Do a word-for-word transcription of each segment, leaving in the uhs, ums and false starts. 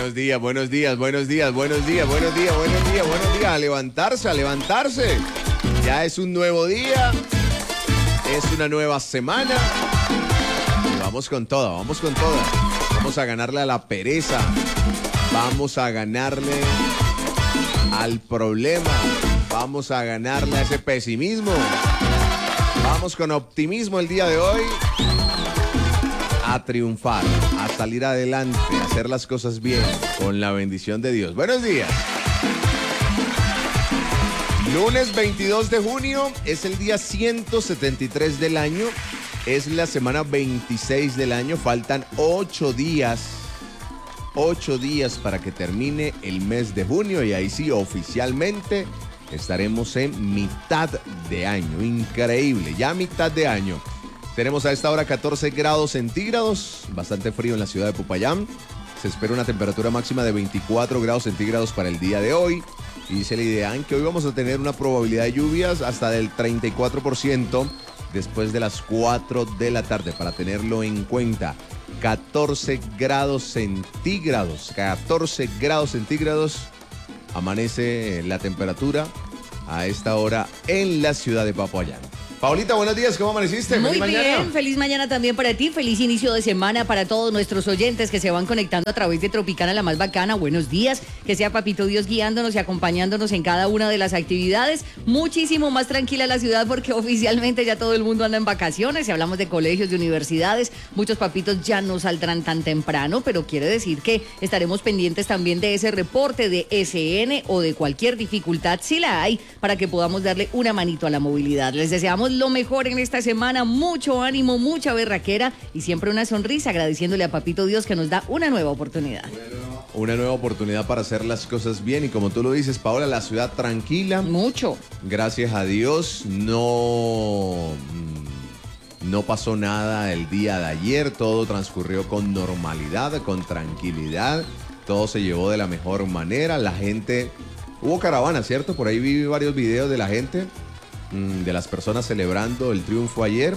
Buenos días, buenos días, buenos días, buenos días, buenos días, buenos días, buenos días. A levantarse, a levantarse. Ya es un nuevo día, es una nueva semana. Y vamos con toda, vamos con toda. Vamos a ganarle a la pereza. Vamos a ganarle al problema. Vamos a ganarle a ese pesimismo. Vamos con optimismo el día de hoy. A triunfar, a salir adelante, a hacer las cosas bien, con la bendición de Dios. Buenos días. Lunes veintidós de junio, es el día ciento setenta y tres del año, es la semana veintiséis del año, faltan ocho días, ocho días para que termine el mes de junio y ahí sí, oficialmente estaremos en mitad de año. Increíble, ya mitad de año. Tenemos a esta hora catorce grados centígrados, bastante frío en la ciudad de Popayán. Se espera una temperatura máxima de veinticuatro grados centígrados para el día de hoy. Y dice el IDEAN que hoy vamos a tener una probabilidad de lluvias hasta del treinta y cuatro por ciento después de las cuatro de la tarde, para tenerlo en cuenta. catorce grados centígrados, catorce grados centígrados amanece la temperatura a esta hora en la ciudad de Popayán. Paulita, buenos días, ¿cómo amaneciste? Muy feliz bien, mañana. Feliz mañana también para ti, feliz inicio de semana para todos nuestros oyentes que se van conectando a través de Tropicana, la más bacana. Buenos días, que sea Papito Dios guiándonos y acompañándonos en cada una de las actividades. Muchísimo más tranquila la ciudad porque oficialmente ya todo el mundo anda en vacaciones. Si hablamos de colegios, de universidades, muchos papitos ya no saldrán tan temprano, pero quiere decir que estaremos pendientes también de ese reporte de S N o de cualquier dificultad, si la hay, para que podamos darle una manito a la movilidad. Les deseamos lo mejor en esta semana, mucho ánimo, mucha berraquera y siempre una sonrisa, agradeciéndole a Papito Dios que nos da una nueva oportunidad. Una nueva oportunidad para hacer las cosas bien y como tú lo dices, Paola, la ciudad tranquila. Mucho. Gracias a Dios, no, no pasó nada el día de ayer, todo transcurrió con normalidad, con tranquilidad, todo se llevó de la mejor manera, la gente, hubo caravana, ¿cierto? Por ahí vi varios videos de la gente, de las personas celebrando el triunfo ayer,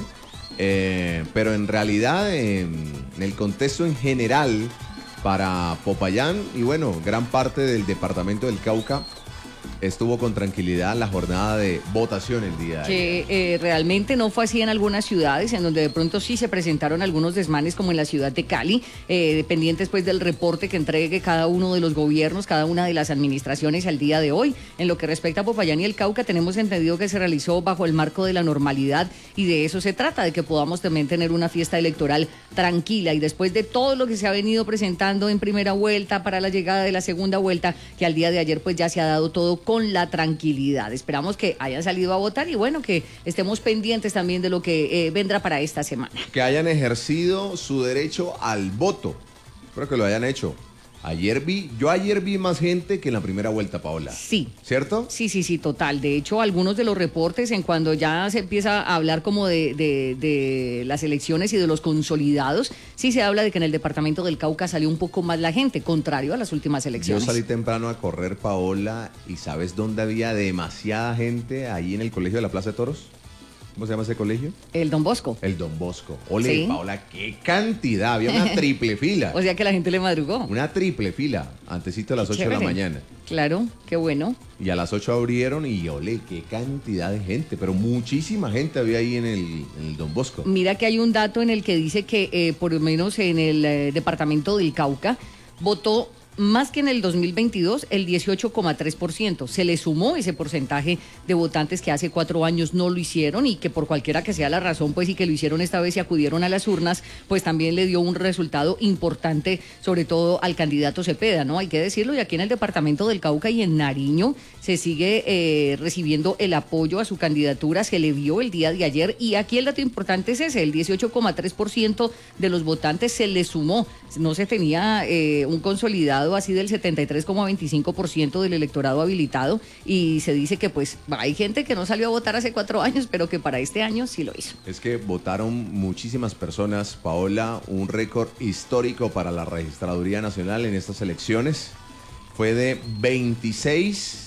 eh, pero en realidad en, en el contexto en general para Popayán y bueno, gran parte del departamento del Cauca estuvo con tranquilidad la jornada de votación el día de ayer. Que eh, realmente no fue así en algunas ciudades, en donde de pronto sí se presentaron algunos desmanes, como en la ciudad de Cali, eh, dependientes pues del reporte que entregue cada uno de los gobiernos, cada una de las administraciones al día de hoy. En lo que respecta a Popayán y el Cauca, tenemos entendido que se realizó bajo el marco de la normalidad y de eso se trata, de que podamos también tener una fiesta electoral tranquila y después de todo lo que se ha venido presentando en primera vuelta para la llegada de la segunda vuelta, que al día de ayer pues ya se ha dado todo con la tranquilidad. Esperamos que hayan salido a votar y bueno, que estemos pendientes también de lo que eh, vendrá para esta semana. Que hayan ejercido su derecho al voto. Espero que lo hayan hecho. Ayer vi, yo ayer vi más gente que en la primera vuelta, Paola. Sí. ¿Cierto? Sí, sí, sí, total. De hecho, algunos de los reportes, en cuando ya se empieza a hablar como de, de, de las elecciones y de los consolidados, sí se habla de que en el departamento del Cauca salió un poco más la gente, contrario a las últimas elecciones. Yo salí temprano a correr, Paola, y ¿sabes dónde había demasiada gente? Ahí en el colegio de la Plaza de Toros. ¿Cómo se llama ese colegio? El Don Bosco. El Don Bosco. Ole, ¿Sí? Paola, qué cantidad. Había una triple fila. O sea que la gente le madrugó. Una triple fila, antesito a las ocho de la mañana. Claro, qué bueno. Y a las ocho abrieron y ole, qué cantidad de gente. Pero muchísima gente había ahí en el, en el Don Bosco. Mira que hay un dato en el que dice que eh, por lo menos en el eh, departamento del Cauca votó más que en el dos mil veintidós, el dieciocho coma tres por ciento. Se le sumó ese porcentaje de votantes que hace cuatro años no lo hicieron y que por cualquiera que sea la razón, pues y que lo hicieron esta vez y acudieron a las urnas, pues también le dio un resultado importante, sobre todo al candidato Cepeda, ¿no? Hay que decirlo, y aquí en el departamento del Cauca y en Nariño se sigue eh, recibiendo el apoyo a su candidatura, se le vio el día de ayer y aquí el dato importante es ese, el dieciocho coma tres por ciento de los votantes se le sumó, no se tenía eh, un consolidado así del setenta y tres coma veinticinco por ciento del electorado habilitado y se dice que pues hay gente que no salió a votar hace cuatro años, pero que para este año sí lo hizo. Es que votaron muchísimas personas, Paola, un récord histórico para la Registraduría Nacional en estas elecciones. Fue de veintiséis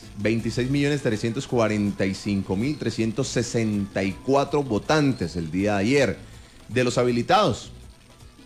millones trescientos cuarenta y cinco mil trescientos sesenta y cuatro votantes el día de ayer. De los habilitados,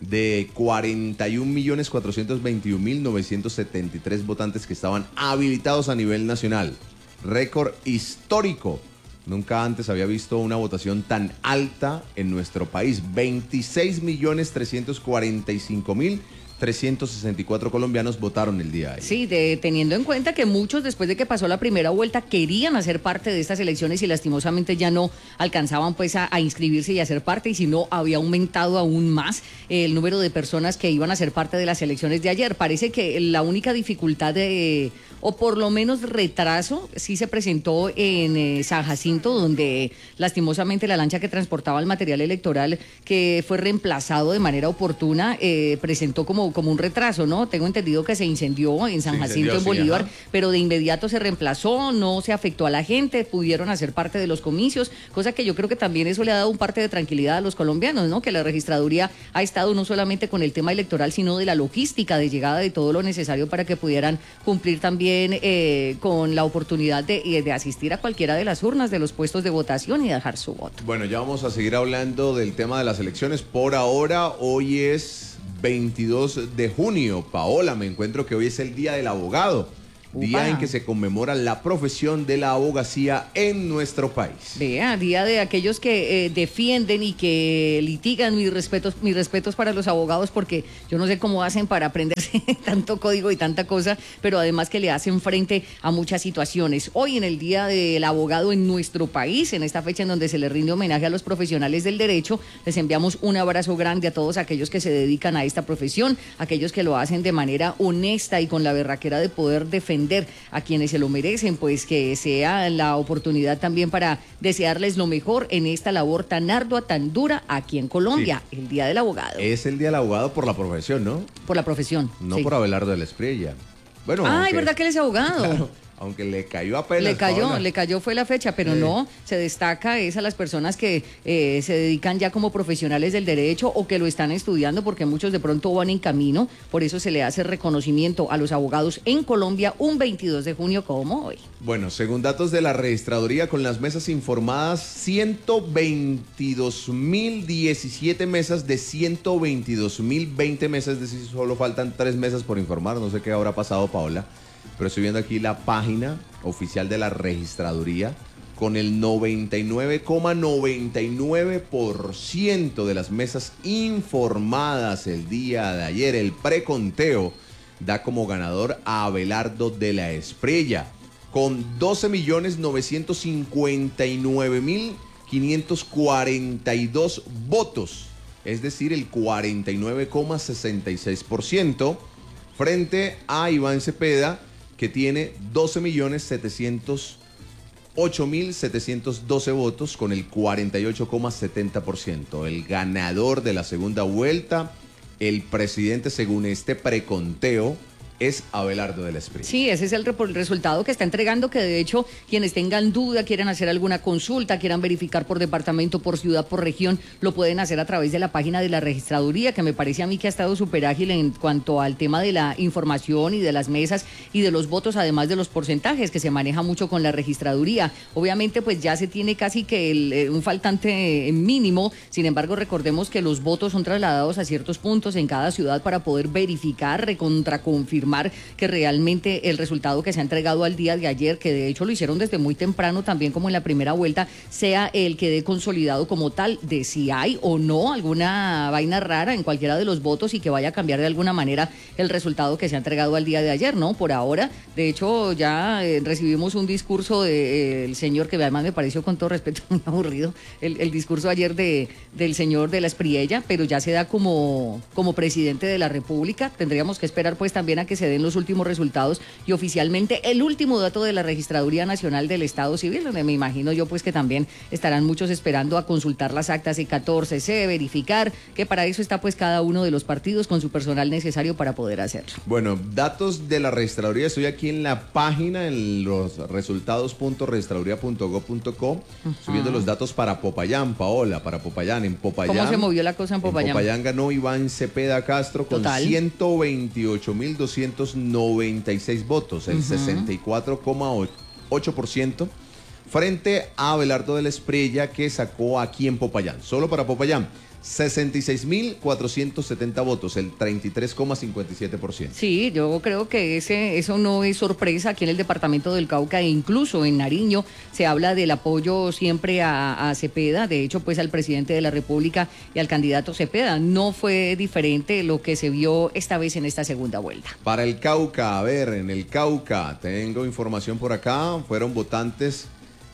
de cuarenta y un millones cuatrocientos veintiún mil novecientos setenta y tres votantes que estaban habilitados a nivel nacional. Récord histórico. Nunca antes había visto una votación tan alta en nuestro país. veintiséis millones trescientos cuarenta y cinco mil trescientos sesenta y cuatro colombianos votaron el día de ayer. Sí, de, teniendo en cuenta que muchos después de que pasó la primera vuelta querían hacer parte de estas elecciones y lastimosamente ya no alcanzaban pues a, a inscribirse y a ser parte, y si no había aumentado aún más el número de personas que iban a ser parte de las elecciones de ayer. Parece que la única dificultad de, o por lo menos retraso, sí se presentó en eh, San Jacinto, donde lastimosamente la lancha que transportaba el material electoral, que fue reemplazado de manera oportuna, eh, presentó como como un retraso, ¿no? Tengo entendido que se incendió en San Jacinto, en Bolívar, sí, pero de inmediato se reemplazó, no se afectó a la gente, pudieron hacer parte de los comicios, cosa que yo creo que también eso le ha dado un parte de tranquilidad a los colombianos, ¿no? Que la registraduría ha estado no solamente con el tema electoral, sino de la logística de llegada de todo lo necesario para que pudieran cumplir también eh, con la oportunidad de, de asistir a cualquiera de las urnas de los puestos de votación y dejar su voto. Bueno, ya vamos a seguir hablando del tema de las elecciones. Por ahora, hoy es veintidós de junio. Paola, me encuentro que hoy es el Día del Abogado, Upa. Día en que se conmemora la profesión de la abogacía en nuestro país. Vea, día de aquellos que eh, defienden y que litigan. Mis respetos, mis respetos para los abogados, porque yo no sé cómo hacen para aprenderse tanto código y tanta cosa, pero además que le hacen frente a muchas situaciones. Hoy en el Día del Abogado en nuestro país, en esta fecha en donde se le rinde homenaje a los profesionales del derecho, les enviamos un abrazo grande a todos aquellos que se dedican a esta profesión, aquellos que lo hacen de manera honesta y con la berraquera de poder defender a quienes se lo merecen, pues que sea la oportunidad también para desearles lo mejor en esta labor tan ardua, tan dura aquí en Colombia, sí. El Día del Abogado. Es el Día del Abogado por la profesión, ¿no? Por la profesión. No sí. por Abelardo de la Espriella. Bueno, ah, aunque, es verdad que él es abogado. Claro, aunque le cayó apenas. Le cayó, Paola. le cayó fue la fecha, pero sí. No, se destaca es a las personas que eh, se dedican ya como profesionales del derecho o que lo están estudiando, porque muchos de pronto van en camino, por eso se le hace reconocimiento a los abogados en Colombia un veintidós de junio como hoy. Bueno, según datos de la registraduría, con las mesas informadas, ciento veintidós mil diecisiete mesas de ciento veintidós mil veinte mesas, es decir, solo faltan tres mesas por informar, no sé qué habrá pasado, Paola. Pero estoy viendo aquí la página oficial de la registraduría, con el noventa y nueve coma noventa y nueve por ciento de las mesas informadas el día de ayer. El preconteo da como ganador a Abelardo de la Espriella, con doce millones novecientos cincuenta y nueve mil quinientos cuarenta y dos votos, es decir, el cuarenta y nueve coma sesenta y seis por ciento, frente a Iván Cepeda, que tiene doce millones setecientos ocho mil setecientos doce votos, con el cuarenta y ocho coma setenta por ciento. El ganador de la segunda vuelta, el presidente según este preconteo, es Abelardo de la Espriella. Sí, ese es el, el resultado que está entregando, que de hecho quienes tengan duda, quieran hacer alguna consulta, quieran verificar por departamento, por ciudad, por región, lo pueden hacer a través de la página de la registraduría, que me parece a mí que ha estado súper ágil en cuanto al tema de la información y de las mesas y de los votos, además de los porcentajes, que se maneja mucho con la registraduría. Obviamente pues ya se tiene casi que el, eh, un faltante mínimo, sin embargo recordemos que los votos son trasladados a ciertos puntos en cada ciudad para poder verificar, recontraconfirmar que realmente el resultado que se ha entregado al día de ayer, que de hecho lo hicieron desde muy temprano también como en la primera vuelta, sea el que dé consolidado como tal de si hay o no alguna vaina rara en cualquiera de los votos y que vaya a cambiar de alguna manera el resultado que se ha entregado al día de ayer, ¿no? Por ahora, de hecho ya eh, recibimos un discurso del eh, señor, que además me pareció con todo respeto muy aburrido, el, el discurso ayer de, del señor de la Espriella, pero ya se da como, como presidente de la República. Tendríamos que esperar pues también a que se den los últimos resultados y oficialmente el último dato de la Registraduría Nacional del Estado Civil, donde me imagino yo pues que también estarán muchos esperando a consultar las actas C catorce C, verificar que para eso está pues cada uno de los partidos con su personal necesario para poder hacerlo. Bueno, datos de la registraduría, estoy aquí en la página, en los resultados punto registraduría punto gob punto co, uh-huh. Subiendo los datos para Popayán, Paola, para Popayán, en Popayán. ¿Cómo se movió la cosa en Popayán? En Popayán ganó Iván Cepeda Castro con Total. ciento veintiocho mil doscientos noventa y seis votos, el uh-huh. sesenta y cuatro coma ocho por ciento, frente a Abelardo de la Espriella, que sacó aquí en Popayán, solo para Popayán, sesenta y seis mil cuatrocientos setenta votos, el treinta y tres coma cincuenta y siete por ciento. Sí, yo creo que ese, eso no es sorpresa aquí en el departamento del Cauca e incluso en Nariño se habla del apoyo siempre a, a Cepeda, de hecho pues al presidente de la República y al candidato Cepeda. No fue diferente lo que se vio esta vez en esta segunda vuelta. Para el Cauca, a ver, en el Cauca, tengo información por acá, fueron votantes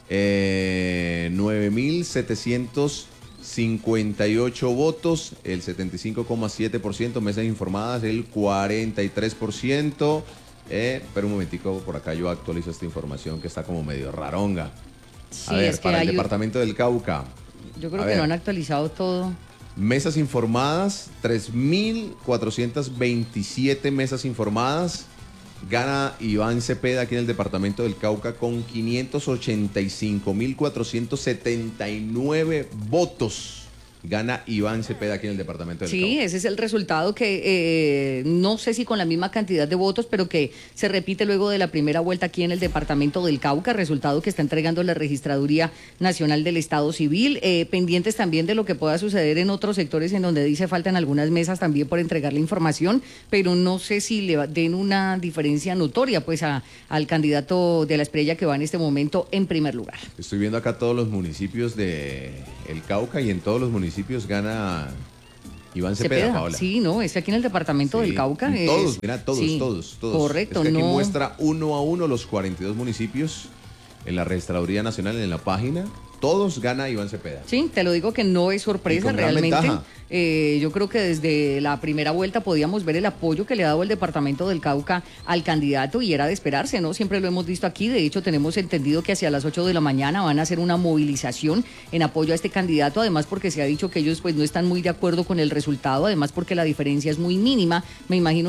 eh, nueve mil setecientos cincuenta y ocho votos, el setenta y cinco coma siete por ciento, mesas informadas el cuarenta y tres por ciento. Eh, pero un momentico, por acá yo actualizo esta información que está como medio raronga. Sí, a ver, es que para el hay... departamento del Cauca. Yo creo a que ver, no han actualizado todo. Mesas informadas, tres mil cuatrocientas veintisiete mesas informadas. Gana Iván Cepeda aquí en el departamento del Cauca con quinientos ochenta y cinco mil cuatrocientos setenta y nueve votos. Gana Iván Cepeda aquí en el departamento del Sí, Cauca. ese es el resultado que eh, no sé si con la misma cantidad de votos, pero que se repite luego de la primera vuelta aquí en el departamento del Cauca, resultado que está entregando la Registraduría Nacional del Estado Civil, eh, pendientes también de lo que pueda suceder en otros sectores en donde dice faltan algunas mesas también por entregar la información, pero no sé si le den una diferencia notoria pues a, al candidato de la Espriella que va en este momento en primer lugar. Estoy viendo acá todos los municipios de el Cauca y en todos los municipios gana Iván Cepeda, Cepeda, Paola. sí, no, es aquí en el departamento Sí, del Cauca. en todos, es, mira, todos, sí, todos, todos. Correcto, es que aquí no. muestra uno a uno los cuarenta y dos municipios en la Registraduría Nacional, en la página. Todos gana Iván Cepeda. Sí, te lo digo que no es sorpresa Y con gran realmente. ventaja. Eh, yo creo que desde la primera vuelta podíamos ver el apoyo que le ha dado el departamento del Cauca al candidato y era de esperarse, ¿no? Siempre lo hemos visto aquí. De hecho, tenemos entendido que hacia las ocho de la mañana van a hacer una movilización en apoyo a este candidato, además porque se ha dicho que ellos pues no están muy de acuerdo con el resultado, además porque la diferencia es muy mínima. Me imagino